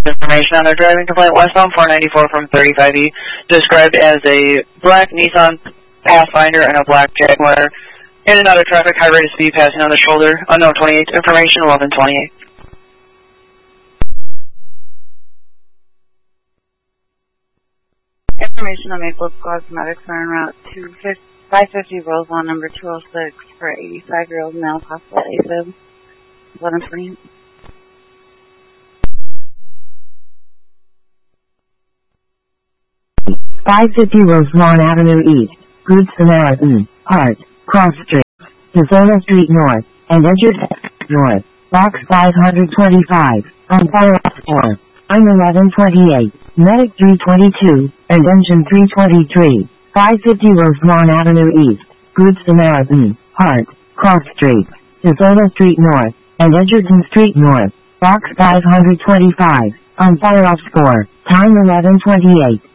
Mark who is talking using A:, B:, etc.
A: Information on their driving complaint westbound 494 from 35E, described as a black Nissan Pathfinder and a black Jaguar. In and out of traffic, high rate of speed, passing on the shoulder. Unknown 28. Information 1128.
B: Information on Maple Cosmetics are en route to 550 Roselawn, number 206, for 85-year-old male, possible AFib. 1128.
C: 550 Roselawn Avenue East, Good Samaritan, Hart, Cross Street, DeSoto Street North, and Edgerton North, Box 525, on fire for. I'm 1128, Medic 322, and Engine 323, 550 Roselawn Avenue East, Good Samaritan, Hart, Cross Street, DeSoto Street North, and Edgerton Street North, Box 525, on fire off score, time 1128.